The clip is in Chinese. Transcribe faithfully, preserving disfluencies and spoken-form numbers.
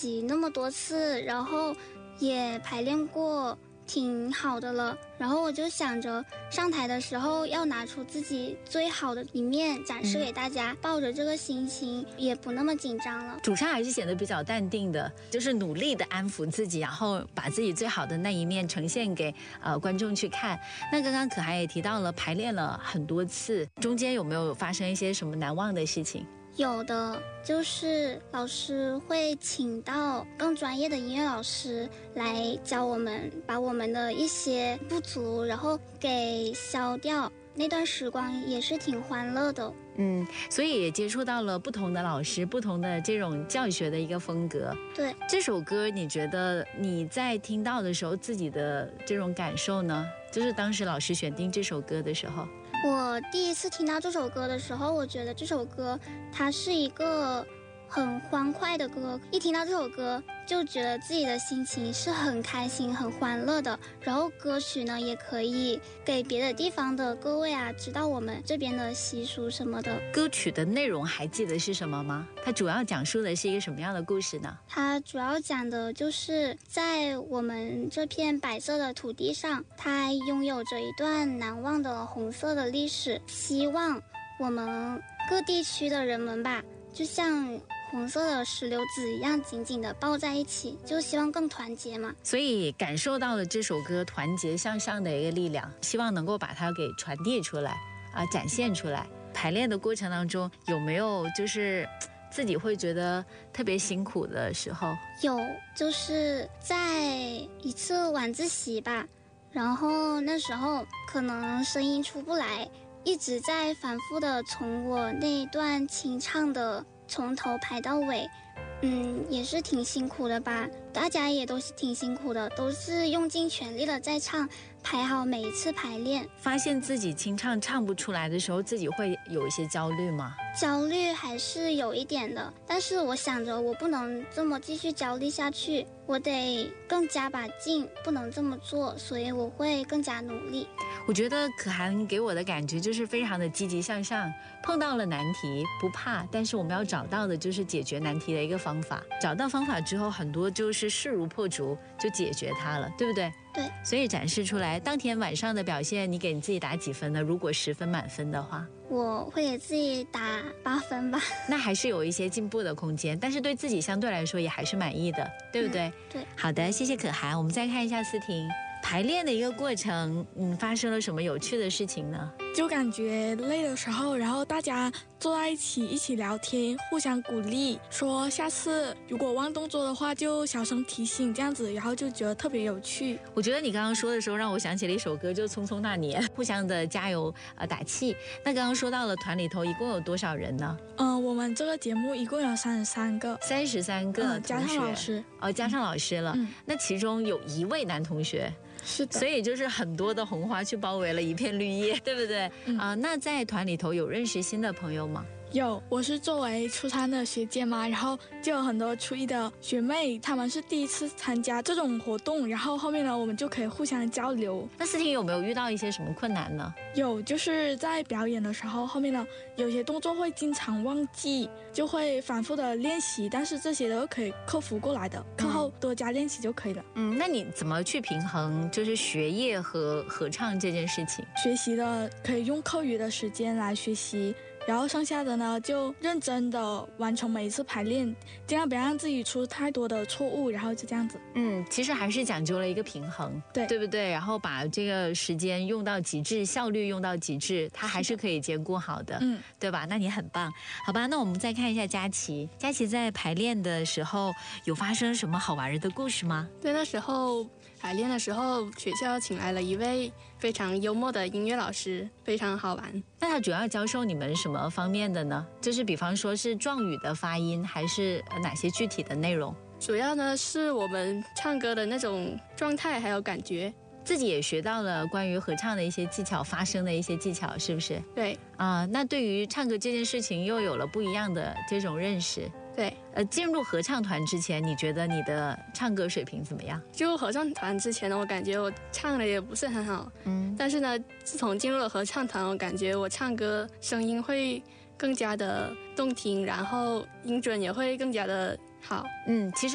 习那么多次，然后也排练过挺好的了，然后我就想着上台的时候要拿出自己最好的一面展示给大家，嗯、抱着这个心情也不那么紧张了。 主唱还是显得比较淡定的，就是努力的安抚自己，然后把自己最好的那一面呈现给呃观众去看。那刚刚可涵也提到了排练了很多次，中间有没有发生一些什么难忘的事情？ 有的，就是老师会请到更专业的音乐老师来教我们，把我们的一些不足然后给消掉，那段时光也是挺欢乐的。 嗯，所以也接触到了不同的老师，不同的这种教学的一个风格。 对， 这首歌你觉得你在听到的时候自己的这种感受呢？就是当时老师选定这首歌的时候。 我第一次听到这首歌的时候，我觉得这首歌它是一个很欢快的歌，一听到这首歌就觉得自己的心情是很开心很欢乐的，然后歌曲呢也可以给别的地方的各位啊知道我们这边的习俗什么的。 歌曲的内容还记得是什么吗？它主要讲述的是一个什么样的故事呢？ 它主要讲的就是在我们这片白色的土地上，它拥有着一段难忘的红色的历史，希望我们各地区的人们吧，就像红色的石榴籽一样紧紧的抱在一起，就希望更团结嘛。 所以感受到了这首歌团结向上的一个力量，希望能够把它给传递出来啊、呃，展现出来。排练的过程当中有没有就是自己会觉得特别辛苦的时候？ 有，就是在一次晚自习吧，然后那时候可能声音出不来，一直在反复的从我那一段清唱的从头排到尾，嗯，也是挺辛苦的吧。大家也都是挺辛苦的，都是用尽全力的在唱，排好每一次排练。 发现自己清唱唱不出来的时候，自己会有一些焦虑吗？ 焦虑还是有一点的，但是我想着我不能这么继续焦虑下去，我得更加把劲，不能这么做，所以我会更加努力。 我觉得可涵给我的感觉就是非常的积极向上，碰到了难题不怕，但是我们要找到的就是解决难题的一个方法，找到方法之后很多就是势如破竹就解决它了，对不对？ 对， 所以展示出来当天晚上的表现，你给你自己打几分呢？如果十分满分的话， 我会给自己打八分吧。 那还是有一些进步的空间，但是对自己相对来说也还是满意的，对不对？ 嗯、对。 好的，谢谢可涵。我们再看一下思婷排练的一个过程，嗯，发生了什么有趣的事情呢？ 就感觉累的时候，然后大家坐在一起一起聊天，互相鼓励，说下次如果忘动作的话就小声提醒这样子，然后就觉得特别有趣。 我觉得你刚刚说的时候让我想起了一首歌，就《匆匆那年》，互相的加油呃打气。那刚刚说到了团里头一共有多少人呢？ 嗯、呃，我们这个节目一共有三十三个， 三十三个同学、嗯、 加上老师哦，加上老师了、嗯、那其中有一位男同学， 是的， 所以就是很多的红花去包围了一片绿叶，对不对？啊、嗯呃，那在团里头有认识新的朋友吗？ 有，我是作为初三的学姐嘛，然后就有很多初一的学妹，她们是第一次参加这种活动，然后后面呢我们就可以互相交流。 那思婷有没有遇到一些什么困难呢？ 有，就是在表演的时候，后面呢有些动作会经常忘记，就会反复的练习，但是这些都可以克服过来的，课后多加练习就可以了。 嗯，那你怎么去平衡就是学业和合唱这件事情？ 学习的可以用课余的时间来学习，然后剩下的呢就认真的完成每一次排练，尽量不要让自己出太多的错误，然后就这样子。 嗯，其实还是讲究了一个平衡， 对对不对？然后把这个时间用到极致，效率用到极致，它还是可以兼顾好的， 嗯， 对吧？那你很棒，好吧？那我们再看一下佳琪，佳琪在排练的时候有发生什么好玩的故事吗？ 对，那时候排练的时候，学校请来了一位非常幽默的音乐老师，非常好玩。 那他主要教授你们什么方面的呢？就是比方说是壮语的发音，还是哪些具体的内容？ 主要呢是我们唱歌的那种状态还有感觉。 自己也学到了关于合唱的一些技巧，发声的一些技巧，是不是？ 对啊、呃，那对于唱歌这件事情又有了不一样的这种认识。 对， 呃，进入合唱团之前，你觉得你的唱歌水平怎么样？ 就合唱团之前呢，我感觉我唱的也不是很好，嗯，但是呢，自从进入了合唱团，我感觉我唱歌声音会更加的动听，然后音准也会更加的好。 嗯，其实。